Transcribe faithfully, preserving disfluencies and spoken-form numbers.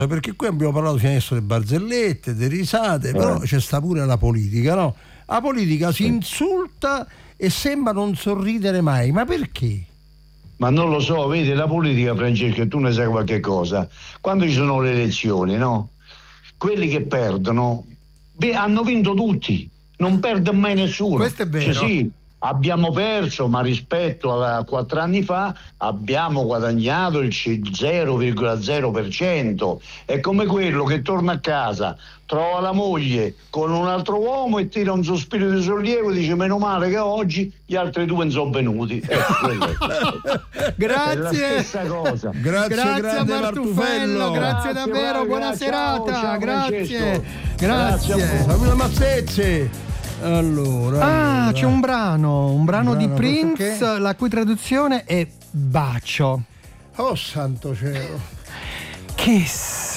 Perché qui abbiamo parlato fino adesso di barzellette, di risate, eh. però c'è sta pure la politica, no? La politica si insulta e sembra non sorridere mai, ma perché? Ma non lo so, vedi, la politica, Francesco, tu ne sai qualche cosa. Quando ci sono le elezioni, no? Quelli che perdono, beh, hanno vinto tutti, non perde mai nessuno. Questo è vero. Cioè, sì, abbiamo perso, ma rispetto a quattro anni fa abbiamo guadagnato il zero virgola zero per cento. È come quello che torna a casa, trova la moglie con un altro uomo e tira un sospiro di sollievo e dice: meno male che oggi gli altri due non sono venuti. Eh, grazie. È la stessa cosa. Grazie, grazie a Martufello, grazie davvero, buona serata. Ciao, grazie. Grazie. Grazie. Saluto Mazzezzi. Allora, ah, allora. c'è un brano, un brano, Un di brano, Prince, perché? la cui traduzione è bacio. Oh santo cielo. Kiss.